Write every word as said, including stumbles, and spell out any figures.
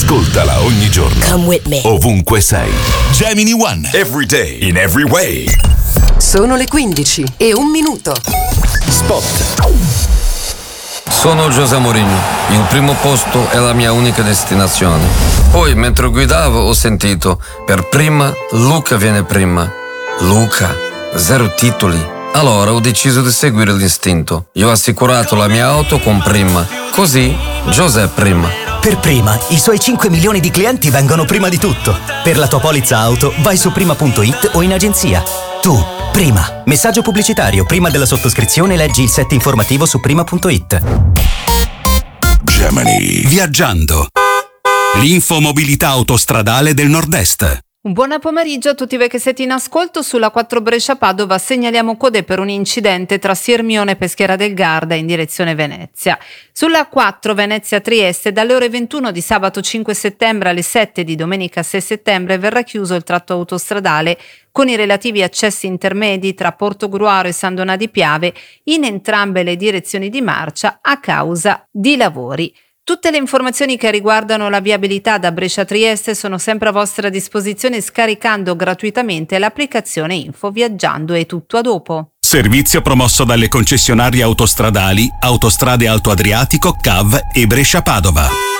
Ascoltala ogni giorno. Come with me. Ovunque sei. Gemini One. Every day. In every way. Sono le quindici e un minuto. Spot. Sono José Mourinho. Il primo posto è la mia unica destinazione. Poi, mentre guidavo, ho sentito: per prima, Luca viene prima. Luca, zero titoli. Allora ho deciso di seguire l'istinto. Io ho assicurato la mia auto con Prima. Così, José prima. Per Prima, i suoi cinque milioni di clienti vengono prima di tutto. Per la tua polizza auto, vai su prima punto it o in agenzia. Tu, Prima. Messaggio pubblicitario. Prima della sottoscrizione leggi il set informativo su prima punto it. Gemini. Viaggiando. L'infomobilità autostradale del Nord-Est. Un buon pomeriggio a tutti voi che siete in ascolto. Sulla quattro Brescia-Padova segnaliamo code per un incidente tra Sirmione e Peschiera del Garda in direzione Venezia. Sulla quattro Venezia-Trieste dalle ore ventuno di sabato cinque settembre alle sette di domenica sei settembre verrà chiuso il tratto autostradale con i relativi accessi intermedi tra Portogruaro e San Donà di Piave in entrambe le direzioni di marcia a causa di lavori. Tutte le informazioni che riguardano la viabilità da Brescia a Trieste sono sempre a vostra disposizione scaricando gratuitamente l'applicazione Info Viaggiando. È tutto, a dopo. Servizio promosso dalle concessionarie autostradali Autostrade Alto Adriatico, C A V e Brescia Padova.